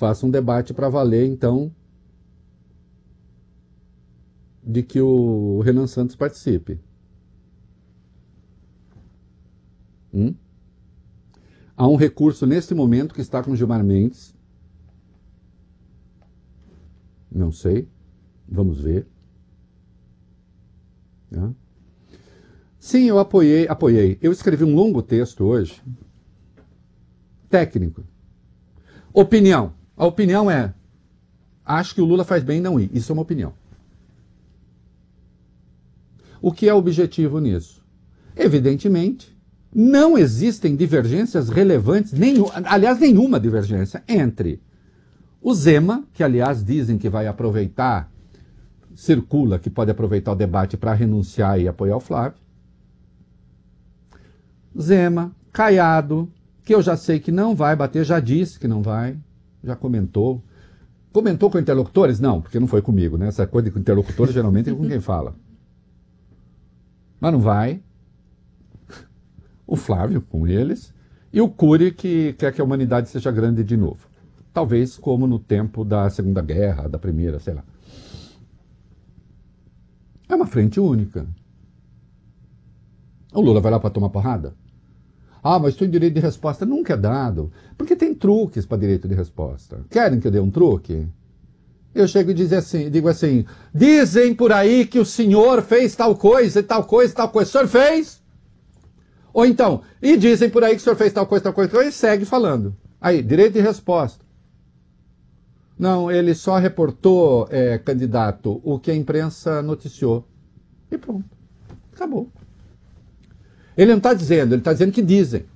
faça um debate para valer, então, de que o Renan Santos participe. Há um recurso neste momento que está com Gilmar Mendes. Não sei. Vamos ver. Sim, eu apoiei. Eu escrevi um longo texto hoje, técnico. Opinião. A opinião é, acho que o Lula faz bem em não ir. Isso é uma opinião. O que é objetivo nisso? Evidentemente, não existem divergências relevantes, nenhuma divergência entre o Zema, que aliás dizem que vai aproveitar, circula que pode aproveitar o debate para renunciar e apoiar o Flávio. Zema, Caiado, que eu já sei que não vai bater, já disse que não vai, já comentou. Comentou com interlocutores? Não, porque não foi comigo, né? Essa coisa com interlocutores geralmente é com quem fala. Mas não vai. O Flávio com eles, e o Cury, que quer que a humanidade seja grande de novo. Talvez como no tempo da Segunda Guerra, da Primeira, sei lá. É uma frente única. O Lula vai lá para tomar porrada? Ah, mas tem direito de resposta. Nunca é dado, porque tem truques para direito de resposta. Querem que eu dê um truque? Eu chego e digo assim, dizem por aí que o senhor fez tal coisa, tal coisa, tal coisa. O senhor fez? Ou então, e dizem por aí que o senhor fez tal coisa, e segue falando. Aí, direito de resposta. Não, ele só reportou, candidato, o que a imprensa noticiou. E pronto. Acabou. Ele não está dizendo, ele está dizendo que dizem.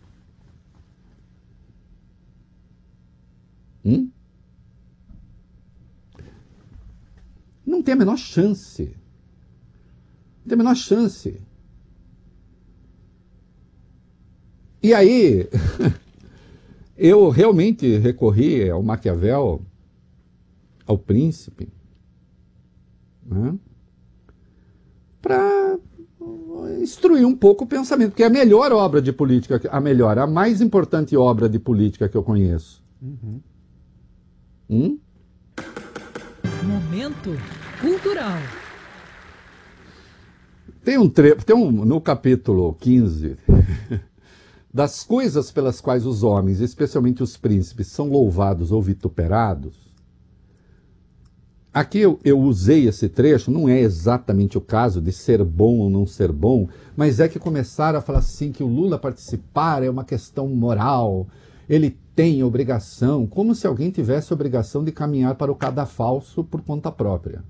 Não tem a menor chance. Não tem a menor chance. E aí, eu realmente recorri ao Maquiavel, ao príncipe, né, para instruir um pouco o pensamento, porque é a melhor obra de política, a mais importante obra de política que eu conheço. Momento cultural. No capítulo 15... das coisas pelas quais os homens, especialmente os príncipes, são louvados ou vituperados, aqui eu usei esse trecho, não é exatamente o caso de ser bom ou não ser bom, mas é que começaram a falar assim que o Lula participar é uma questão moral, ele tem obrigação, como se alguém tivesse obrigação de caminhar para o cadafalso por conta própria.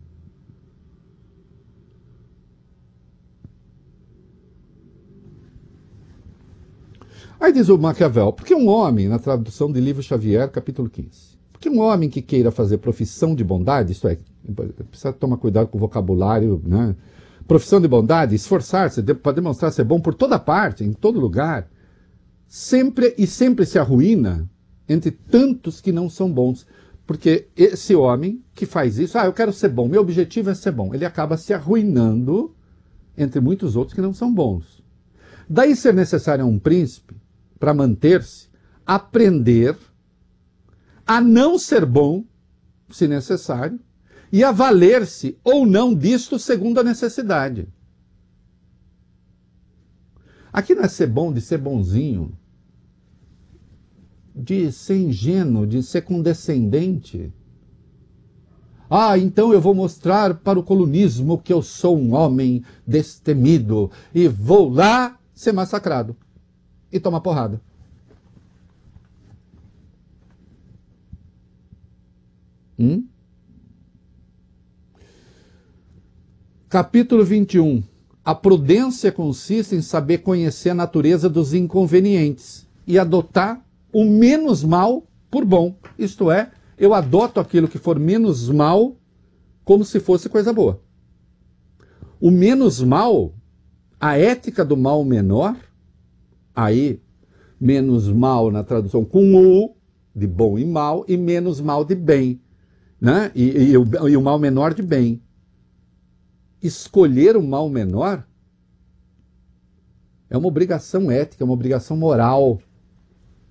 Aí diz o Maquiavel, porque um homem, na tradução de Livro Xavier, capítulo 15, porque um homem que queira fazer profissão de bondade, isto é, precisa tomar cuidado com o vocabulário, né? Profissão de bondade, esforçar-se para demonstrar ser bom por toda parte, em todo lugar, sempre se arruína entre tantos que não são bons. Porque esse homem que faz isso, eu quero ser bom, meu objetivo é ser bom, ele acaba se arruinando entre muitos outros que não são bons. Daí ser necessário a um príncipe, para manter-se, aprender a não ser bom, se necessário, e a valer-se ou não disto segundo a necessidade. Aqui não é ser bom de ser bonzinho, de ser ingênuo, de ser condescendente. Então eu vou mostrar para o colunismo que eu sou um homem destemido e vou lá ser massacrado e tomar porrada. Capítulo 21. A prudência consiste em saber conhecer a natureza dos inconvenientes e adotar o menos mal por bom. Isto é, eu adoto aquilo que for menos mal como se fosse coisa boa. O menos mal, a ética do mal menor, aí, menos mal na tradução com o, de bom e mal, e menos mal de bem, né? E o mal menor de bem. Escolher o mal menor é uma obrigação ética, é uma obrigação moral.